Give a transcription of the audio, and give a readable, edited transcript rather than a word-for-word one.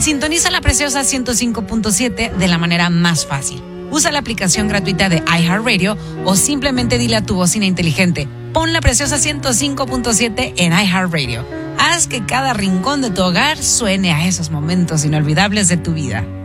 Sintoniza La Preciosa 105.7 de la manera más fácil. Usa la aplicación gratuita de iHeartRadio o simplemente dile a tu bocina inteligente: pon La Preciosa 105.7 en iHeartRadio. Haz que cada rincón de tu hogar suene a esos momentos inolvidables de tu vida.